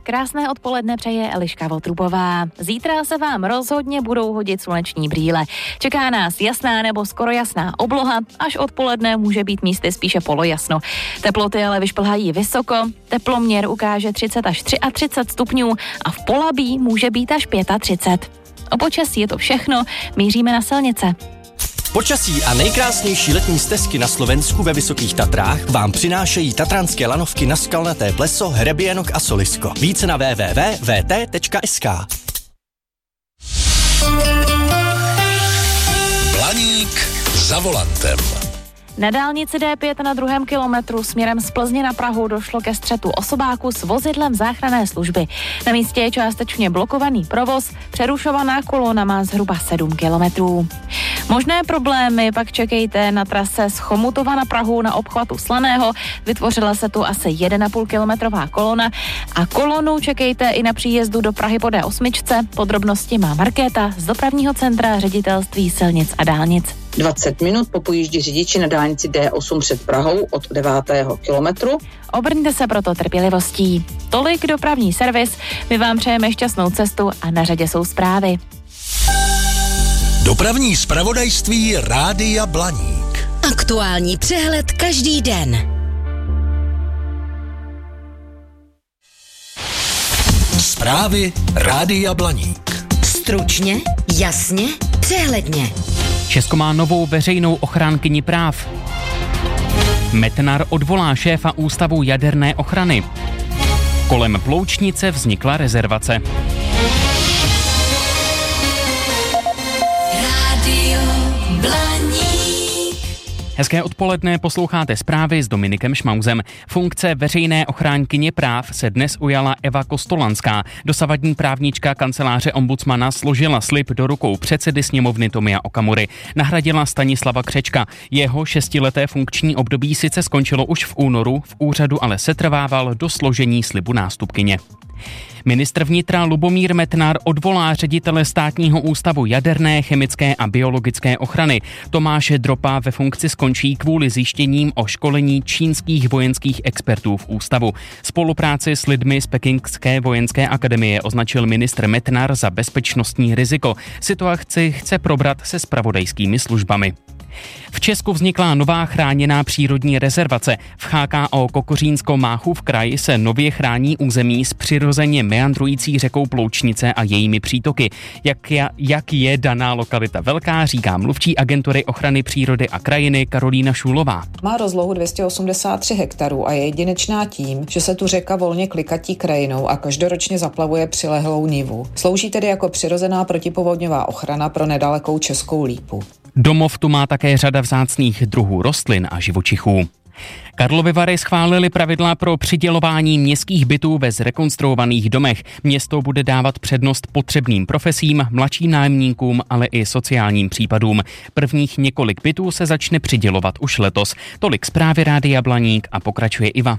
krásné odpoledne přeje Eliška Votrubová. Zítra se vám rozhodně budou hodit sluneční brýle. Čeká nás jasná nebo skoro jasná obloha, až odpoledne může být místy spíše polojasno. Teploty ale vyšplhají vysoko, teploměr ukáže 30 až 33 stupňů a v Polabí může být až 35. O počasí je to všechno, míříme na silnice. Počasí a nejkrásnější letní stezky na Slovensku ve Vysokých Tatrách vám přinášejí tatranské lanovky na Skalnaté pleso, Hrebienok a Solisko. Více na www.vt.sk. Blaník za volantem. Na dálnici D5 na 2. kilometru směrem z Plzně na Prahu došlo ke střetu osobáku s vozidlem záchranné služby. Na místě je částečně blokovaný provoz, přerušovaná kolona má zhruba 7 kilometrů. Možné problémy pak čekejte na trase z Chomutova na Prahu na obchvatu Slaného. Vytvořila se tu asi 1,5 kilometrová kolona a kolonu čekejte i na příjezdu do Prahy po D8. Podrobnosti má Markéta z dopravního centra Ředitelství silnic a dálnic. 20 minut po pojíždí řidiči na dálnici D8 před Prahou od 9. kilometru. Obrňte se proto trpělivostí. Tolik dopravní servis, my vám přejeme šťastnou cestu a na řadě jsou zprávy. Dopravní zpravodajství Rádia Blaník. Aktuální přehled každý den. Zprávy Rádia Blaník. Stručně, jasně, přehledně. Česko má novou veřejnou ochránkyni práv. Metnar odvolá šéfa Ústavu jaderné ochrany. Kolem Ploučnice vznikla rezervace. Hezké odpoledne, posloucháte zprávy s Dominikem Šmauzem. Funkce veřejné ochránkyně práv se dnes ujala Eva Kostolanská. Dosavadní právnička kanceláře ombudsmana složila slib do rukou předsedy sněmovny Tomia Okamury. Nahradila Stanislava Křečka. Jeho 6leté funkční období sice skončilo už v únoru, v úřadu ale setrvával do složení slibu nástupkyně. Ministr vnitra Lubomír Metnar odvolá ředitele Státního ústavu jaderné, chemické a biologické ochrany. Tomáše Dropa ve funkci skončí kvůli zjištěním o školení čínských vojenských expertů v ústavu. Spolupráci s lidmi z Pekingské vojenské akademie označil ministr Metnar za bezpečnostní riziko. Situaci chce probrat se zpravodajskými službami. V Česku vznikla nová chráněná přírodní rezervace. V CHKO Kokořínsko-Máchův kraj se nově chrání území s přirozeně meandrující řekou Ploučnice a jejími přítoky. Jak je daná lokalita velká, říká mluvčí agentury ochrany přírody a krajiny Karolína Šulová. Má rozlohu 283 hektarů a je jedinečná tím, že se tu řeka volně klikatí krajinou a každoročně zaplavuje přilehlou nivu. Slouží tedy jako přirozená protipovodňová ochrana pro nedalekou Českou Lípu. Domov tu má také řada vzácných druhů rostlin a živočichů. Karlovy Vary schválily pravidla pro přidělování městských bytů ve zrekonstruovaných domech. Město bude dávat přednost potřebným profesím, mladším nájemníkům, ale i sociálním případům. Prvních několik bytů se začne přidělovat už letos. Tolik zprávy Rádia Blaník a pokračuje Iva.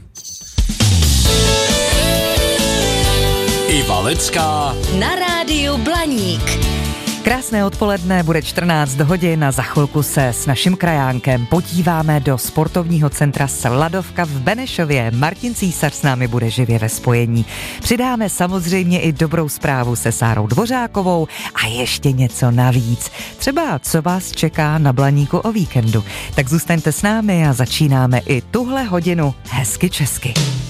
Iva Lecká Na rádiu Blaník. Krásné odpoledne, bude 14 hodin a za chvilku se s naším krajánkem podíváme do sportovního centra Sladovka v Benešově. Martin Císař s námi bude živě ve spojení. Přidáme samozřejmě i dobrou zprávu se Sárou Dvořákovou a ještě něco navíc. Třeba co vás čeká na Blaníku o víkendu. Tak zůstaňte s námi a začínáme i tuhle hodinu hezky česky.